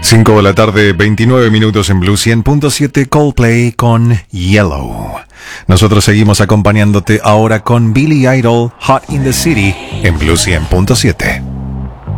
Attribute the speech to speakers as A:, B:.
A: 5 de la tarde, 29 minutos en Blue 100.7, Coldplay con Yellow. Nosotros seguimos acompañándote ahora con Billy Idol, Hot in the City, en Blue 100.7.